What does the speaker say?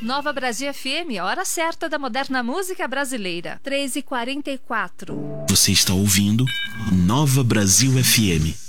Nova Brasil FM, hora certa da moderna música brasileira, 3h44. Você está ouvindo Nova Brasil FM.